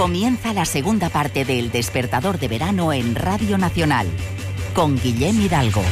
Comienza la segunda parte de El Despertador de Verano en Radio Nacional, con Guillem Hidalgo.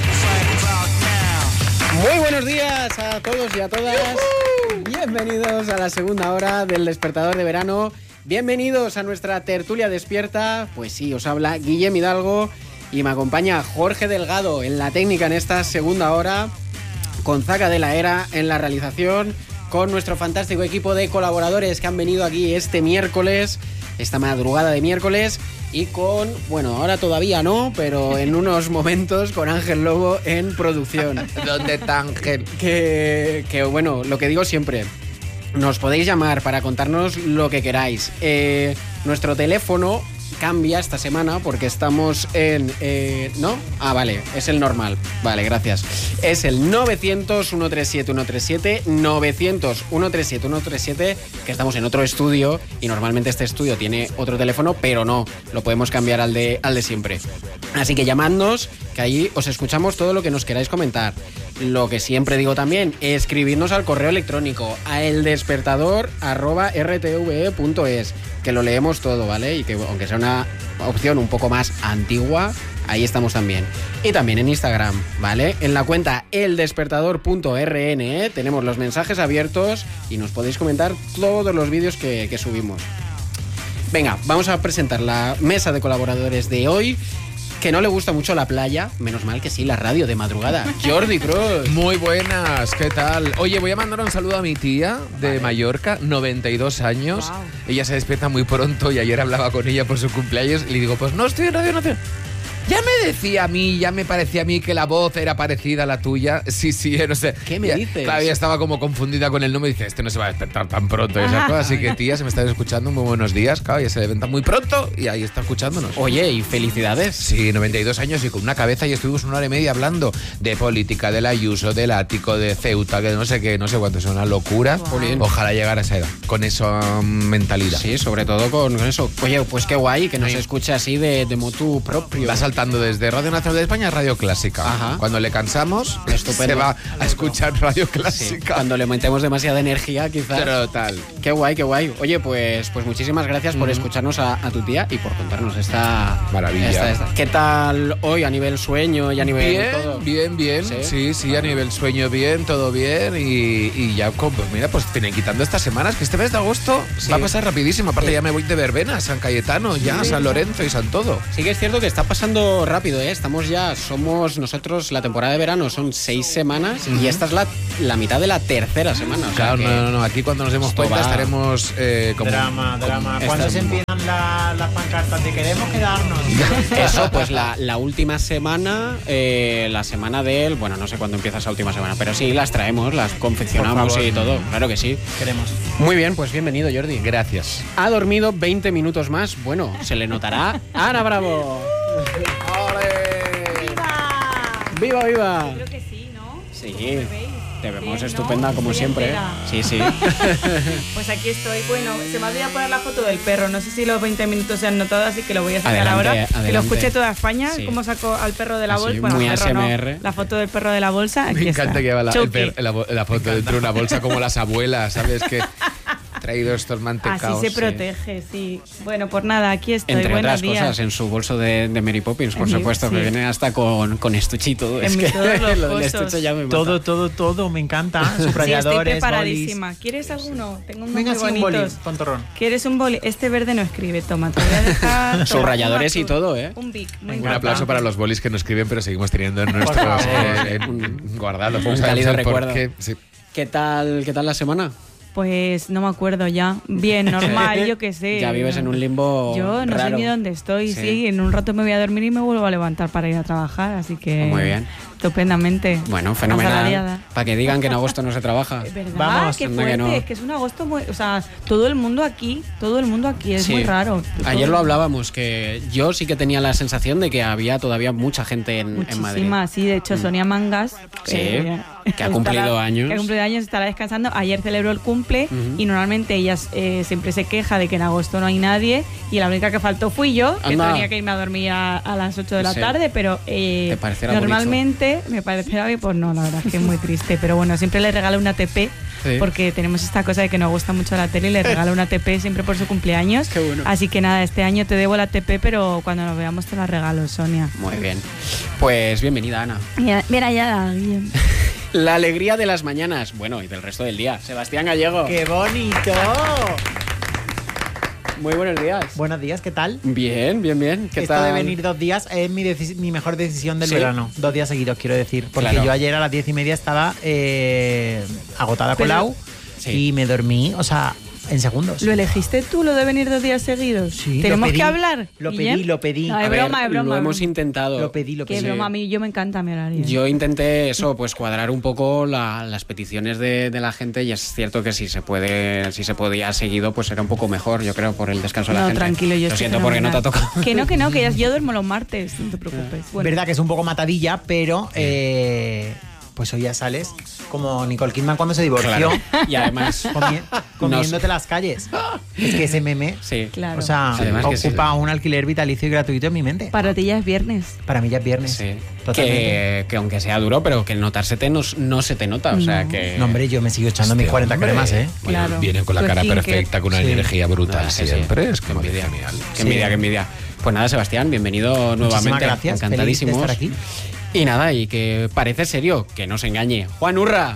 Muy buenos días a todos y a todas. Bienvenidos a la segunda hora del Despertador de Verano. Bienvenidos a nuestra tertulia despierta. Pues sí, os habla Guillem Hidalgo y me acompaña Jorge Delgado en la técnica en esta segunda hora, con Zaca de la Era en la realización, con nuestro fantástico equipo de colaboradores que han venido aquí este miércoles, esta madrugada de miércoles, y con, bueno, ahora todavía no, pero en unos momentos con Ángel Lobo en producción. ¿Dónde está Ángel? Que bueno, lo que digo siempre, nos podéis llamar para contarnos lo que queráis. Nuestro teléfono cambia esta semana porque estamos en... ¿no? Ah, vale, es el normal. Vale, gracias. Es el 900-137-137, 900-137-137, que estamos en otro estudio y normalmente este estudio tiene otro teléfono, pero no, lo podemos cambiar al de siempre. Así que llamadnos, que ahí os escuchamos todo lo que nos queráis comentar. Lo que siempre digo también, escribirnos al correo electrónico a eldespertador@rtve.es, que lo leemos todo, ¿vale? Y que aunque sea una opción un poco más antigua, ahí estamos también. Y también en Instagram, ¿vale? En la cuenta eldespertador.rne tenemos los mensajes abiertos y nos podéis comentar todos los vídeos que subimos. Venga, vamos a presentar la mesa de colaboradores de hoy. Que no le gusta mucho la playa, menos mal que sí, la radio de madrugada. Jordi Cruz. Muy buenas, ¿qué tal? Oye, voy a mandar un saludo a mi tía de Mallorca, 92 años. Wow. Ella se despierta muy pronto y ayer hablaba con ella por su cumpleaños y le digo, pues no estoy en Radio Nacional. Ya me decía a mí, ya me parecía a mí que la voz era parecida a la tuya. Sí, no sé. ¿Qué me dices? Claro, ella estaba como confundida con el nombre y dice, este no se va a despertar tan pronto. Y esas cosas. Así que, tía, se me está escuchando, muy buenos días. Claro, ella se levanta muy pronto y ahí está escuchándonos. Oye, y felicidades. Sí, 92 años y con una cabeza, y estuvimos 1 hora y media hablando de política, del Ayuso, del Ático, de Ceuta, que no sé qué, no sé cuánto, es una locura. Wow. Ojalá llegara a esa edad, con esa mentalidad. Sí, sobre todo con eso. Oye, pues qué guay que nos escuche así de motu propio. Va saltando desde Radio Nacional de España a Radio Clásica. Ajá. Cuando le cansamos, se va a escuchar Radio Clásica. Sí, cuando le metemos demasiada energía, quizás. Total. Qué guay, qué guay. Oye, pues muchísimas gracias por escucharnos a tu tía y por contarnos esta maravilla. ¿Qué tal hoy a nivel sueño y a nivel bien, todo? Bien. Sí, a nivel sueño bien, todo bien. Y ya, pues mira, pues tienen quitando estas semanas, que este mes de agosto va a pasar rapidísimo. Aparte ya me voy de verbena a San Cayetano, ya a San Lorenzo y San todo. Sí que es cierto que está pasando rápido, ¿eh? Somos nosotros, la temporada de verano son 6 semanas y esta es la mitad de la tercera semana. O sea, claro, no. Aquí cuando nos demos cuenta estaremos como... Drama. ¿Cuándo se empiezan las pancartas de queremos quedarnos? Eso, pues la última semana, la semana del... Bueno, no sé cuándo empieza esa última semana, pero sí, las traemos, las confeccionamos y todo. Claro que sí. Queremos. Muy bien, pues bienvenido, Jordi. Gracias. Ha dormido 20 minutos más. Bueno, se le notará. ¡Ana Bravo! ¡Viva! Yo creo que sí, ¿no? Sí, te vemos estupenda como siempre. Sí. Pues aquí estoy. Bueno, se me olvidado poner la foto del perro. No sé si los 20 minutos se han notado, así que lo voy a sacar ahora. Que lo escuche toda España, cómo saco al perro de la bolsa. Bueno, muy perro ASMR. No, la foto del perro de la bolsa. Aquí me encanta está. que lleva la foto dentro de una bolsa como las abuelas, ¿sabes? Que traído estos mantecaos. Así se protege, sí. Bueno, pues nada, aquí estoy. Entre Buenos otras días. Cosas, en su bolso de Mary Poppins, por supuesto, que viene hasta con estuche y todo. Es que lo del estuche ya me mata. Todo, me encanta. Subrayadores, sí, estoy preparadísima. bolis. ¿Quieres alguno? Tengo unos Venga, muy bonitos. Un boli, tontorrón. ¿Quieres un boli? Este verde no escribe, toma, te voy a dejar. Subrayadores y todo, ¿eh? Un Bic, un aplauso para los bolis que nos escriben, pero seguimos teniendo en nuestros guardados. Un cálido recuerdo. Sí. ¿Qué tal la semana? Pues no me acuerdo ya. Bien, normal, yo qué sé. Ya vives en un limbo Yo no raro. sé ni dónde estoy, sí. En un rato me voy a dormir y me vuelvo a levantar para ir a trabajar, así que... Muy bien. Estupendamente. Bueno, fenomenal. Para que digan que en agosto no se trabaja. ¿Verdad? Vamos, qué fuerte. No. Es que es un agosto muy... O sea, todo el mundo aquí es muy raro. Ayer lo hablábamos, que yo sí que tenía la sensación de que había todavía mucha gente en Madrid. Muchísima, sí. De hecho, Sonia Mangas... que ha cumplido años. Que ha cumplido años, estará descansando. Ayer celebró el cumple y normalmente ella siempre se queja de que en agosto no hay nadie y la única que faltó fui yo, que tenía que irme a dormir a las 8 de la tarde, pero normalmente me parecerá que pues no, la verdad es que es muy triste, pero bueno, siempre le regalo una TP porque tenemos esta cosa de que nos gusta mucho la tele y le regalo una TP siempre por su cumpleaños. Qué bueno. Así que nada, este año te debo la TP, pero cuando nos veamos te la regalo, Sonia. Muy bien. Pues bienvenida, Ana. Bien hallada, Guillem. La alegría de las mañanas, bueno, y del resto del día. Sebastián Gallego. ¡Qué bonito! Muy buenos días. Buenos días, ¿qué tal? Bien. ¿Qué Esto tal? de venir 2 días es mi mejor decisión del verano. 2 días seguidos, quiero decir. Porque Claro. yo ayer a las 10:30 estaba agotada con Lau y me dormí, o sea, en segundos. ¿Lo elegiste tú, lo de venir 2 días seguidos? Sí, ¿Tenemos lo pedí, que hablar? Lo Guillem? pedí. No, A es ver, broma, es broma. lo es hemos broma. intentado. Lo pedí. Qué broma, a mí yo me encanta mi horario. Yo intenté eso, pues cuadrar un poco las peticiones de la gente y es cierto que si se podía seguido, pues era un poco mejor, yo creo, por el descanso de la No, gente. tranquilo, yo Lo estoy siento porque no te ha fenomenal. tocado. Que no, que yo duermo los martes, no te preocupes. Bueno. Verdad que es un poco matadilla, pero pues hoy ya sales como Nicole Kidman cuando se divorció. Claro. Y además comiéndote las calles. Es que ese meme, sí. Claro. o sea, Además que ocupa un alquiler vitalicio y gratuito en mi mente. Para ti ya es viernes. Para mí ya es viernes. Sí. Totalmente. Que aunque sea duro, pero que el notársete no se te nota. O sea No. que. No, hombre, yo me sigo echando mis 40 cremas, ¿eh? Bueno, Claro. vienen con la Tu cara skincare. perfecta, con una Sí. energía brutal Ah, sí, siempre. sí. Es que envidia genial. Qué envidia, qué envidia. Pues nada, Sebastián, bienvenido nuevamente. Muchísimas gracias. Encantadísimos. Feliz de estar aquí. Y nada, y que parece serio, que no se engañe. Juan Urra.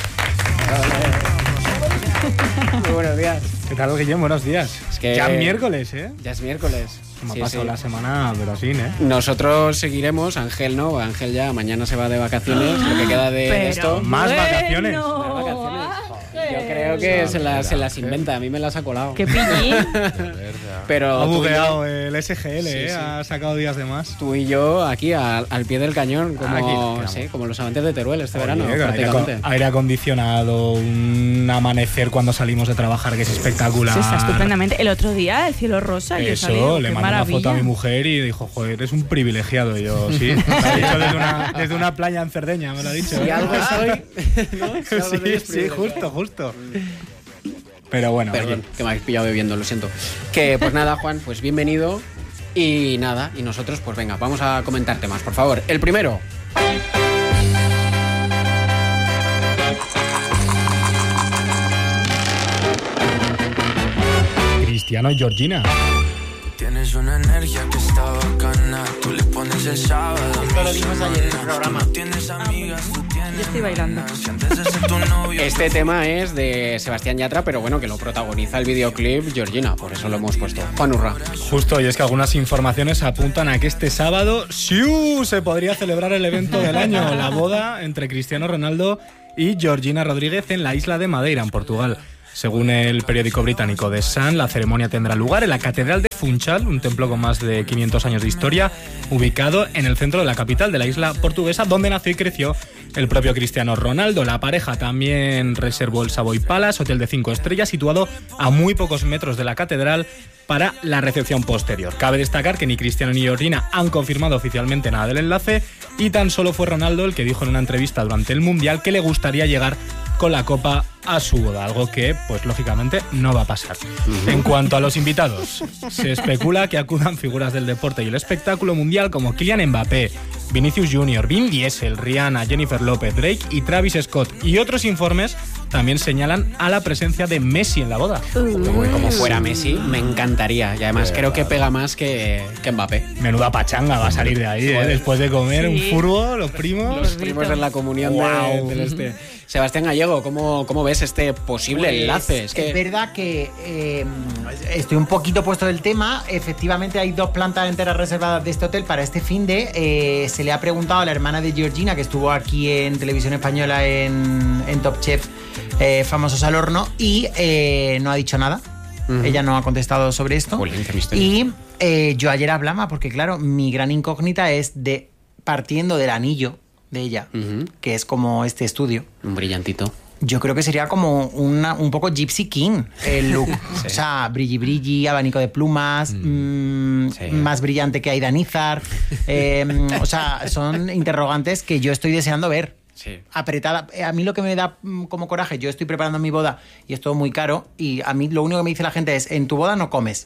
Muy buenos días. ¿Qué tal, Guillem? Buenos días. Es que Ya es miércoles, ¿eh? Ya es miércoles. Se me ha Sí, pasado sí. la semana, pero así, ¿eh? Nosotros seguiremos, Ángel no, Ángel ya mañana se va de vacaciones, lo que queda de Pero esto. Más vacaciones. Más vacaciones. Yo creo que se las inventa, a mí me las ha colado. Qué pillín. Pero Ha tú y yo- bugueado el SGL, Sí, ¿eh? sí. Ha sacado días de más. Tú y yo aquí al pie del cañón, como, Aquí nos sí, quedamos. como los amantes de Teruel este verano, Oye, prácticamente. aire acondicionado, un amanecer cuando salimos de trabajar que es espectacular. Sí, está estupendamente. El otro día, el cielo rosa, y yo salí, Eso, le qué mandé una maravilla. foto a mi mujer y dijo, joder, eres un privilegiado. Y yo, sí. Me lo ha dicho desde una playa en Cerdeña, me lo ha dicho. Si ¿eh? algo soy, ¿no? Si algo soy Sí, es sí, privilegiado. justo. Pero bueno, Perdón, oye. que me habéis pillado bebiendo, lo siento. Que pues nada, Juan, pues bienvenido. Y nada, y nosotros, pues venga, vamos a comentar temas, por favor. El primero. Cristiano y Georgina. Tienes una energía que está bacana. Tú le pones el sábado. Esto lo dimos ayer en el programa. Tú tienes amigas, tú tienes. Yo estoy bailando. Si antes de ser tu novio. Este tema es de Sebastián Yatra, pero bueno, que lo protagoniza el videoclip Georgina, por eso lo hemos puesto. Juan Urra. Justo, y es que algunas informaciones apuntan a que este sábado ¡siu! Se podría celebrar el evento del año, la boda entre Cristiano Ronaldo y Georgina Rodríguez en la isla de Madeira, en Portugal. Según el periódico británico The Sun, la ceremonia tendrá lugar en la Catedral de Funchal, un templo con más de 500 años de historia, ubicado en el centro de la capital de la isla portuguesa, donde nació y creció el propio Cristiano Ronaldo. La pareja también reservó el Savoy Palace, hotel de 5 estrellas, situado a muy pocos metros de la catedral, para la recepción posterior. Cabe destacar que ni Cristiano ni Georgina han confirmado oficialmente nada del enlace y tan solo fue Ronaldo el que dijo en una entrevista durante el Mundial que le gustaría llegar con la copa a su boda, algo que, pues lógicamente, no va a pasar. En cuanto a los invitados, se especula que acudan figuras del deporte y el espectáculo mundial como Kylian Mbappé, Vinicius Jr., Vin Diesel, Rihanna, Jennifer López, Drake y Travis Scott. Y otros informes también señalan a la presencia de Messi en la boda. Como fuera Messi, me encantaría. Y además creo que pega más que Mbappé. Menuda pachanga va a salir de ahí, ¿eh? Después de comer un furbo, los primos. Los primos en la comunión Wow. del este. Sebastián Gallego, ¿cómo ves este posible Pues, enlace? Es que verdad que estoy un poquito puesto del tema. Efectivamente hay 2 plantas enteras reservadas de este hotel para este fin de. Se le ha preguntado a la hermana de Georgina, que estuvo aquí en Televisión Española en Top Chef, Famosos al Horno, y no ha dicho nada. Ella no ha contestado sobre esto. Jolín, qué misterio. Y yo ayer hablaba, porque claro, mi gran incógnita es de partiendo del anillo de ella, que es como este estudio. un brillantito. Yo creo que sería como un poco Gypsy King el look. Sí. O sea, brilli, abanico de plumas, Sí. más brillante que Aida Nizar. O sea, son interrogantes que yo estoy deseando ver. apretada. A mí lo que me da como coraje, yo estoy preparando mi boda y es todo muy caro, y a mí lo único que me dice la gente es, en tu boda no comes.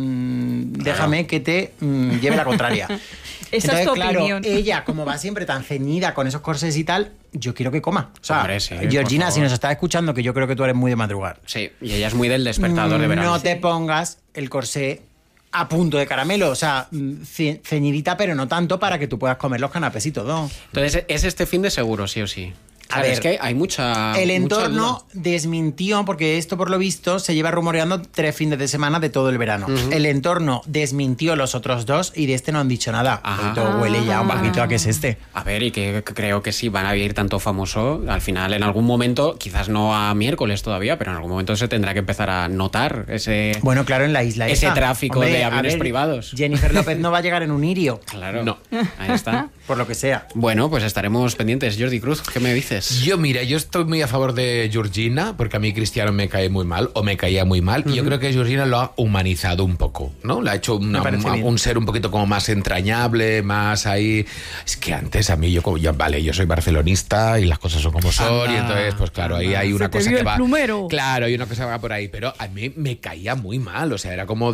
Déjame que te lleve la contraria. Esa es tu opinión. Ella, como va siempre tan ceñida con esos corsés y tal, yo quiero que coma. O sea, Hombre, sí, Georgina, si nos estás escuchando, que yo creo que tú eres muy de madrugar. Sí, y ella es muy del despertador de verano. No te pongas el corsé a punto de caramelo, o sea, ceñidita, pero no tanto para que tú puedas comer los canapés y todo. Entonces, es este fin de seguro, sí o sí. A ver, es que hay mucha. El mucha entorno duda. desmintió, porque esto por lo visto se lleva rumoreando 3 fines de semana de todo el verano. El entorno desmintió los otros 2 y de este no han dicho nada. Ajá. Todo huele ya un poquito a que es este. A ver, y que creo que sí van a ir tanto famoso. Al final, en algún momento, quizás no a miércoles todavía, pero en algún momento se tendrá que empezar a notar ese. Bueno, claro, en la isla ese esa. tráfico Hombre, de a aviones ver, privados. Jennifer López no va a llegar en un irio. Claro. No. Ahí está. Por lo que sea. Bueno, pues estaremos pendientes. Jordi Cruz, ¿qué me dices? Yo estoy muy a favor de Georgina, porque a mí Cristiano me cae muy mal, o me caía muy mal, y yo creo que Georgina lo ha humanizado un poco, ¿no? Le ha hecho un ser un poquito como más entrañable, más ahí. Es que antes a mí, yo soy barcelonista y las cosas son como son, y entonces, pues claro, ahí hay una cosa que va. Plumero. Claro, hay una cosa que va por ahí, pero a mí me caía muy mal, o sea, era como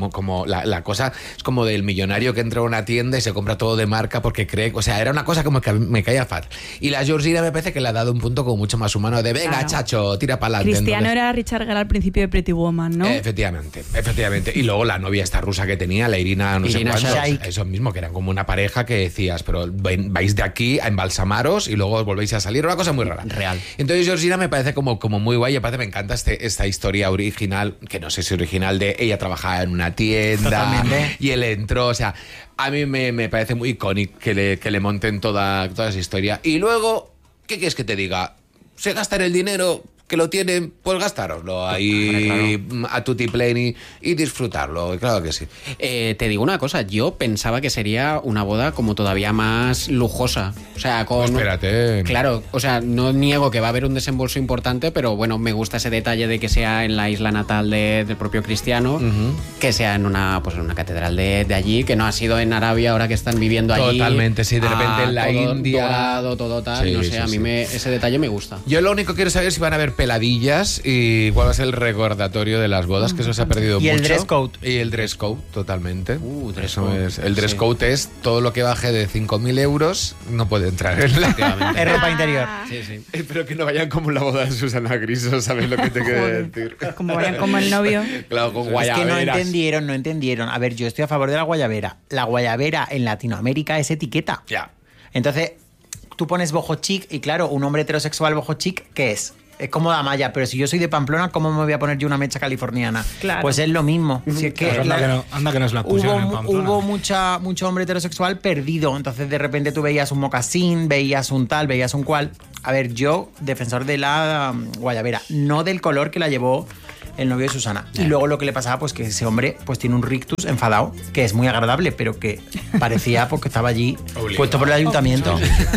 la cosa es como del millonario que entra a una tienda y se compra todo de marca porque cree, o sea, era una cosa como que me caía fatal. Y la Georgina me parece que le ha dado un punto como mucho más humano de venga, chacho, tira para adelante. Cristiano Entonces, era Richard Gere al principio de Pretty Woman, ¿no? Efectivamente. Y luego la novia esta rusa que tenía, la Irina, no Irina sé cuántos, Shayk. eso mismo, que eran como una pareja que decías, pero vais de aquí a embalsamaros y luego volvéis a salir, una cosa muy rara. Real. Entonces Georgina me parece como muy guay, me encanta esta historia original, que no sé si original, de ella trabajaba en una tienda. Totalmente. Y él entró, o sea, a mí me parece muy icónico que le monten toda esa historia. Y luego, ¿qué quieres que te diga? Se gastan el dinero que lo tienen, pues gastároslo ahí a tutti pleni y disfrutarlo, claro que sí. Te digo una cosa, yo pensaba que sería una boda como todavía más lujosa. O sea, con. Espérate. Claro, o sea, no niego que va a haber un desembolso importante, pero bueno, me gusta ese detalle de que sea en la isla natal del propio Cristiano, que sea en una catedral de allí, que no ha sido en Arabia ahora que están viviendo allí. Totalmente, sí, de repente en la todo India. Dorado, todo tal, Sí, no sé, sí, a mí sí. ese detalle me gusta. Yo lo único que quiero saber es si van a haber peladillas y cuál va a ser el recordatorio de las bodas, que eso se ha perdido Y mucho. el dress code. Y el dress code, totalmente. Dress Eso code, es. El dress sí. code es todo lo que baje de 5.000 euros no puede entrar en la... Es ropa interior. Sí, sí. Espero que no vayan como la boda de Susana Griso, ¿sabes lo que te quiero decir? Como vayan como el novio. Claro, con Es que guayaberas. no entendieron. A ver, yo estoy a favor de la guayabera. La guayabera en Latinoamérica es etiqueta. Ya. Entonces, tú pones boho chic y claro, un hombre heterosexual boho chic, ¿qué es? Es como Damaya, pero si yo soy de Pamplona, ¿cómo me voy a poner yo una mecha californiana? Claro. Pues es lo mismo. Si es que Pues anda que nos la pusieron en Pamplona. hubo mucho hombre heterosexual perdido. Entonces, de repente tú veías un mocasín, veías un tal, veías un cual. A ver, yo, defensor de la guayabera, no del color que la llevó el novio de Susana. Y luego lo que le pasaba, pues que ese hombre pues tiene un rictus enfadado, que es muy agradable, pero que parecía porque estaba allí puesto por el ayuntamiento.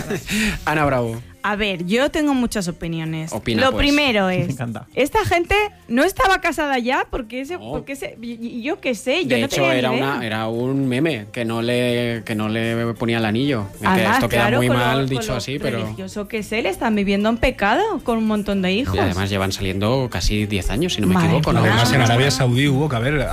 Ana Bravo. A ver, yo tengo muchas opiniones. Opina, Lo pues. primero Me es, encanta. esta gente no estaba casada ya porque yo qué sé, yo De no hecho, tenía era ni idea. era un meme que no le ponía el anillo. Que Además, esto queda claro, muy con mal con dicho lo así, pero. religioso que es él, están viviendo en pecado con un montón de hijos. Y además llevan saliendo casi 10 años, si no me Madre equivoco. ¿no? mía. Además, en Arabia Saudí hubo que, a ver,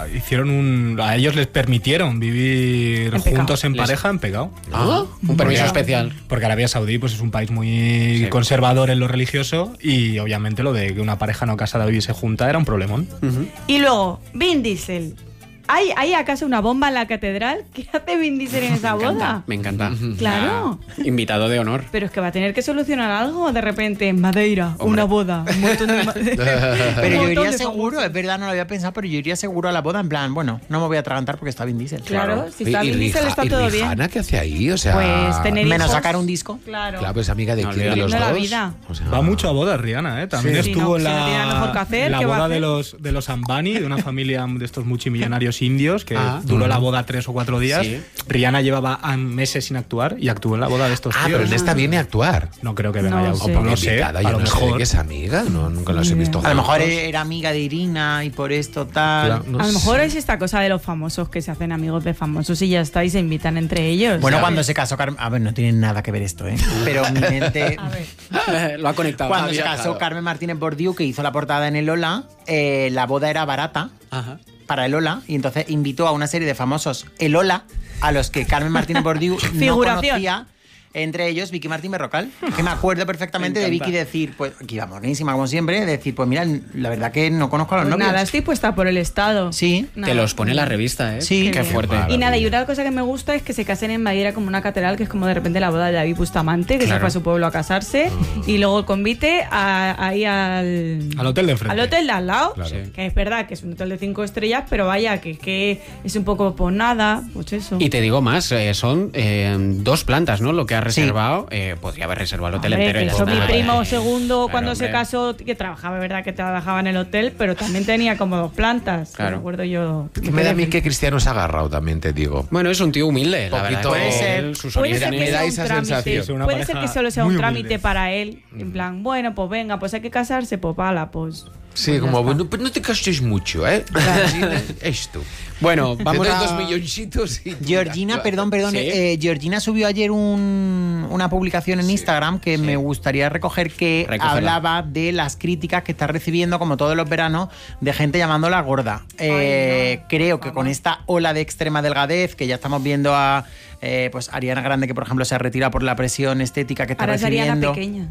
a ellos les permitieron vivir En pecado. juntos en pareja en pecado. Ah, un permiso Porque- especial. Porque Arabia Saudí pues, es un país muy conservador en lo religioso y obviamente lo de que una pareja no casada viviese junta era un problemón. Y luego, Vin Diesel. ¿Hay acaso una bomba en la catedral? ¿Qué hace Vin Diesel en esa boda? Me encanta. Claro. Invitado de honor. Pero es que va a tener que solucionar algo de repente en Madeira, Hombre. una boda, un montón de Pero yo un montón iría de seguro, famosos. es verdad, no lo había pensado, pero yo iría seguro a la boda en plan, bueno, no me voy a atragantar porque está Vin Diesel. Claro, si está Y Vin Diesel está todo bien. Rihanna, ¿qué hace ahí? O sea, Pues tener Menos hijos. sacar un disco. Claro. Claro, pues amiga de No, quién de los viviendo dos. la vida. O sea, Va mucho a bodas, Rihanna, ¿eh? También Sí, estuvo no, en si no tiene nada mejor que hacer, la ¿qué va a boda hacer? de los Ambani, de una familia de estos multimillonarios aquellos indios, que duró la boda 3 o 4 días. Sí. Rihanna llevaba meses sin actuar y actuó en la boda de estos tíos. Pero en esta viene a actuar. No creo que venga no ya. sé. No sé, a lo mejor que es amiga, nunca las he visto juntos. A lo mejor era amiga de Irina y por esto tal. Claro, no a lo sé. mejor es esta cosa de los famosos que se hacen amigos de famosos y ya está, y se invitan entre ellos. Bueno, ¿sabes? cuando se casó Carmen... A ver, no tiene nada que ver esto, ¿eh? Pero mi mente... A ver. Lo ha conectado. Cuando se casó Carmen Martínez Bordiú, que hizo la portada en el Lola, la boda era barata para el Lola, y entonces invitó a una serie de famosos el Lola, a los que Carmen Martínez Bordiú no conocía. Entre ellos Vicky Martín Berrocal, que me acuerdo perfectamente de Vicky decir, pues, que iba monísima como siempre, decir, pues mira, la verdad que no conozco a los Pues novios. nada, estoy puesta por el Estado. Sí. Te los pone la revista, ¿eh? Sí. Qué fuerte. Y nada, y una cosa que me gusta es que se casen en Madeira como una catedral, que es como de repente la boda de David Bustamante, que se fue a su pueblo a casarse, y luego el convite ahí al hotel de enfrente. Al hotel de al lado, Claro. que es verdad que es un hotel de 5 estrellas, pero vaya, que es un poco por nada, pues eso. Y te digo más, son 2 plantas, ¿no? Lo que ha reservado. Podría haber reservado el hotel Hombre, entero. que y ya eso mi está. primo segundo Claro, cuando se hombre. casó, que trabajaba, ¿verdad? Que trabajaba en el hotel, pero también tenía como 2 plantas. Claro. Me acuerdo yo. Que me da a mí que Cristiano se ha agarrado, también te digo. Bueno, es un tío humilde, la verdad. Poquito- que Puede ser. él, sus Puede ser orígenes. que sea da un esa trámite. sensación. Es una Puede ser pareja que solo sea muy un humilde. trámite para él. En plan, bueno, pues venga, pues hay que casarse, pues pala, pues. Sí, pues ya como, está. bueno, pues no te gastes mucho, ¿eh? Esto. Bueno, vamos Te a... doy 2 milloncitos y... Georgina, perdón, Sí. Georgina subió ayer una publicación en Instagram que me gustaría recoger, que Recógela. hablaba de las críticas que está recibiendo, como todos los veranos, de gente llamándola gorda. Creo que con esta ola de extrema delgadez, que ya estamos viendo a pues Ariana Grande, que por ejemplo se ha retirado por la presión estética que está Ahora es Ariana recibiendo. pequeña.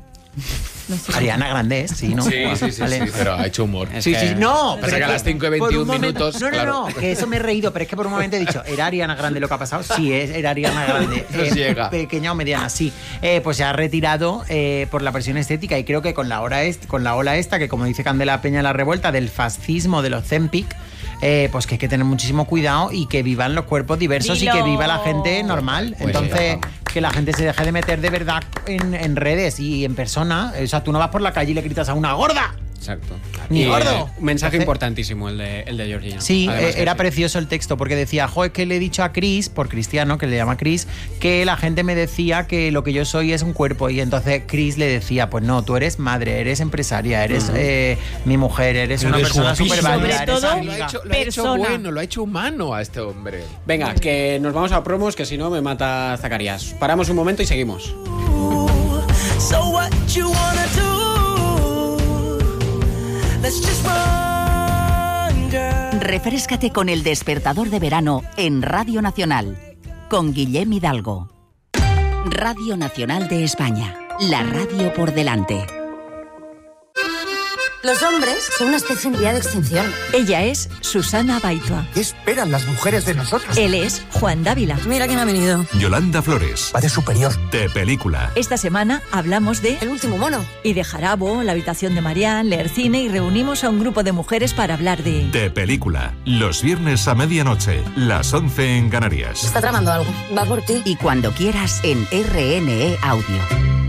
No sé. Ariana Grande, sí, ¿no? Sí, Vale. pero ha hecho humor. Es Sí, que- sí, no. Pasa que a las 5 y por 21 un momento- minutos, No, claro. que eso me he reído, pero es que por un momento he dicho, ¿era Ariana Grande lo que ha pasado? Sí, era Ariana Grande. Nos llega. Pequeña o mediana, sí. Pues se ha retirado por la presión estética, y creo que con la ola esta, que como dice Candela Peña, la revuelta del fascismo de los Zempic, pues que hay que tener muchísimo cuidado y que vivan los cuerpos diversos Dilo. y que viva la gente normal. Pues Entonces, que la gente se deje de meter de verdad en redes y en persona. O sea, tú no vas por la calle y le gritas a una gorda. Exacto. Ni Y, gordo. un mensaje Entonces- importantísimo el de Georgina. Sí, Además que era sí. precioso el texto, porque decía, es que le he dicho a Chris, por Cristiano, que le llama Chris, que la gente me decía que lo que yo soy es un cuerpo, y entonces Chris le decía, pues no, tú eres madre, eres empresaria, eres mi mujer, eres una Eres persona guapísima. súper válida, Sobre eres todo, amiga. Lo ha hecho Persona. bueno, lo ha hecho humano a este hombre. Venga, que nos vamos a promos, que si no me mata Zacarías. Paramos un momento y seguimos. So what you wanna do? Let's just run, girl. Refréscate con el despertador de verano en Radio Nacional con Guillem Hidalgo. Radio Nacional de España, la radio por delante. Los hombres son una especie en vía de extinción. Ella es Susana Baitua. ¿Qué esperan las mujeres de nosotros? Él es Juan Dávila. Mira quién ha venido. Yolanda Flores. Va de superior. De película. Esta semana hablamos de El último mono. y de Jarabo, la habitación de Marianne, leer cine, y reunimos a un grupo de mujeres para hablar de... De película. Los viernes a medianoche. Las 11 en Canarias. Está tramando algo. Va por ti. Y cuando quieras en RNE Audio.